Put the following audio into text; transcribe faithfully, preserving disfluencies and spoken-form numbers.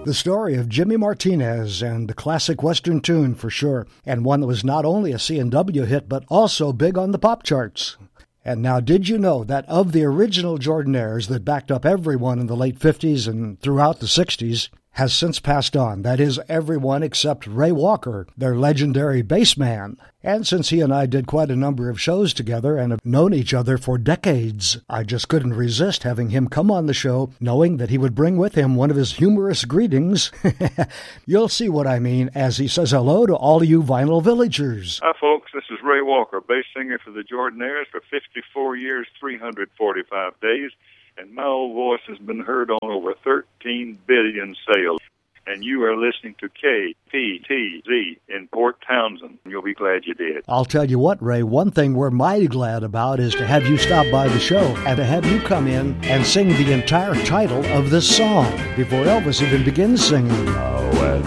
The story of Jimmy Martinez and the classic Western tune for sure, and one that was not only a C and W hit, but also big on the pop charts. And now, did you know that of the original Jordanaires that backed up everyone in the late fifties and throughout the sixties, has since passed on? That is, everyone except Ray Walker, their legendary bass man. And since he and I did quite a number of shows together and have known each other for decades, I just couldn't resist having him come on the show, knowing that he would bring with him one of his humorous greetings. You'll see what I mean as he says hello to all you vinyl villagers. Hi, folks. This is Ray Walker, bass singer for the Jordanaires for fifty-four years, three hundred forty-five days. And my old voice has been heard on over thirteen billion sales. And you are listening to K P T Z in Port Townsend. You'll be glad you did. I'll tell you what, Ray, one thing we're mighty glad about is to have you stop by the show and to have you come in and sing the entire title of this song before Elvis even begins singing. Now when